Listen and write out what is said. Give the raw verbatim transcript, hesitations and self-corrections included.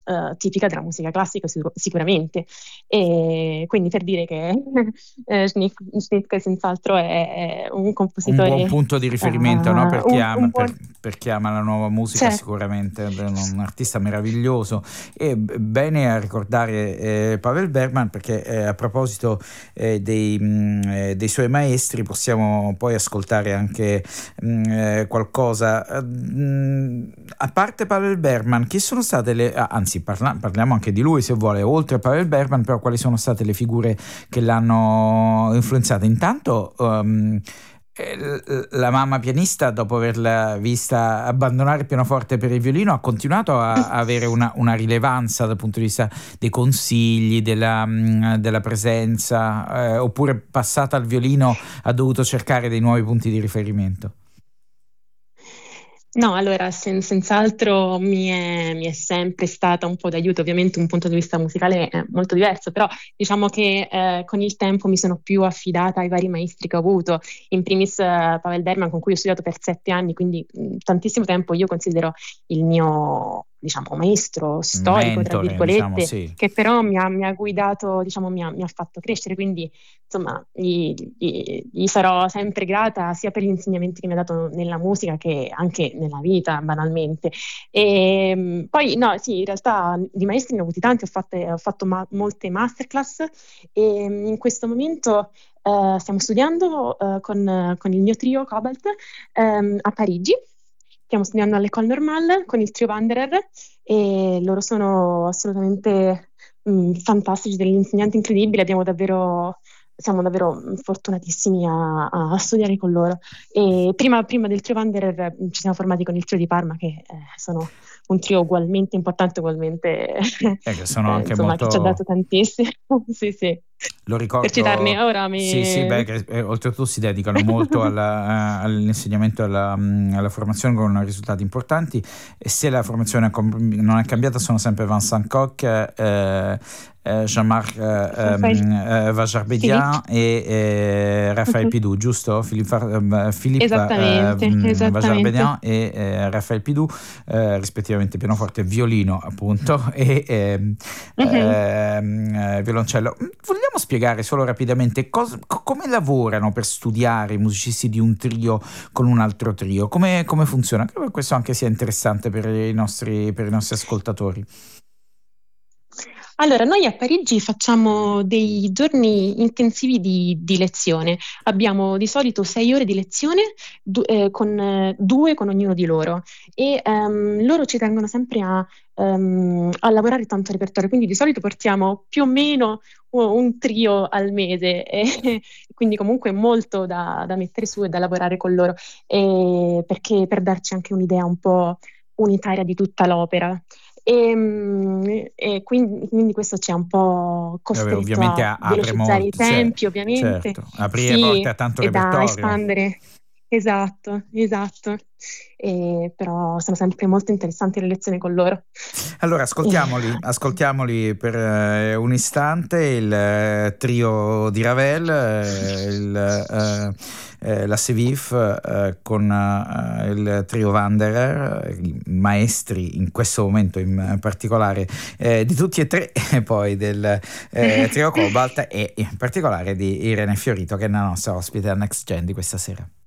uh, tipica della musica classica sicur- sicuramente. E quindi per dire che eh, Schnittke senz'altro è, è un compositore, un buon punto di riferimento, uh, no? per, chi un, ama, un buon... per, per chi ama la nuova musica, certo. Sicuramente è un artista meraviglioso. E bene a ricordare eh, Pavel Bergman, perché eh, a proposito eh, dei, mh, dei suoi maestri possiamo poi ascoltare anche mh, eh, qualcosa. Mh, a parte Pavel Bergman, chi sono state le... Ah, anzi parla, parliamo anche di lui se vuole, oltre a Pavel Bergman, però quali sono state le figure che l'hanno influenzato? Intanto um, la mamma pianista, dopo averla vista abbandonare il pianoforte per il violino, ha continuato a, a avere una, una rilevanza dal punto di vista dei consigli, della, della presenza, eh, oppure passata al violino ha dovuto cercare dei nuovi punti di riferimento? No, allora sen- senz'altro mi è, mi è sempre stata un po' d'aiuto, ovviamente un punto di vista musicale è molto diverso, però diciamo che eh, con il tempo mi sono più affidata ai vari maestri che ho avuto, in primis eh, Pavel Bergman, con cui ho studiato per sette anni, quindi mh, tantissimo tempo. Io considero il mio, diciamo, maestro storico, tra Mentore, virgolette, diciamo, sì. che però mi ha, mi ha guidato, diciamo, mi ha, mi ha fatto crescere, quindi insomma gli, gli, gli sarò sempre grata sia per gli insegnamenti che mi ha dato nella musica che anche nella vita, banalmente. E poi no, sì, in realtà di maestri ne ho avuti tanti, ho, fatte, ho fatto ma- molte masterclass e in questo momento uh, stiamo studiando uh, con, con il mio trio Cobalt um, a Parigi. Stiamo studiando all'École Normale con il trio Wanderer e loro sono assolutamente mh, fantastici, degli insegnanti incredibili. Abbiamo davvero Siamo davvero fortunatissimi a, a studiare con loro. E prima, prima del trio Wanderer ci siamo formati con il trio di Parma, che eh, sono un trio ugualmente importante, ugualmente eh, che sono eh, anche insomma, molto... che ci ha dato tantissimo. Sì, sì. Lo ricordo, Per citarne ora mi... sì, sì, beh, che eh, oltretutto si dedicano molto alla, uh, all'insegnamento e alla, um, alla formazione con risultati importanti, e se la formazione non è cambiata sono sempre Vincent Koch, eh, eh, Jean-Marc eh, um, Vajarbedian e eh, Raphaël Pidoux, giusto? Philippe, uh, Philippe Esattamente, uh, esattamente. Vajarbedian e eh, Raphaël Pidoux, eh, rispettivamente pianoforte e violino, appunto, e eh, mm-hmm. eh, violoncello. Vogliamo spiegare solo rapidamente cosa, come lavorano per studiare i musicisti di un trio con un altro trio? Come, come funziona? Credo che questo anche sia interessante per i nostri, per i nostri ascoltatori. Allora, noi a Parigi facciamo dei giorni intensivi di, di lezione. Abbiamo di solito sei ore di lezione, du- eh, con eh, due con ognuno di loro. E ehm, loro ci tengono sempre a, ehm, a lavorare tanto repertorio, quindi di solito portiamo più o meno un trio al mese, e quindi comunque molto da, da mettere su e da lavorare con loro, e perché per darci anche un'idea un po' unitaria di tutta l'opera. E, e quindi, quindi questo ci ha un po' Vabbè, costretto ovviamente a apre velocizzare i molti, cioè, tempi, ovviamente, certo, aprire sì, porte a tanto e da repertorio. espandere. Esatto, esatto. E, però sono sempre molto interessanti le lezioni con loro. Allora, ascoltiamoli, ascoltiamoli per eh, un istante il eh, trio di Ravel, eh, il, eh, eh, la Sevif eh, con eh, il trio Wanderer, i maestri in questo momento in particolare eh, di tutti e tre, e poi del eh, trio Cobalt e in particolare di Irene Fiorito, che è la nostra ospite a Next Gen di questa sera.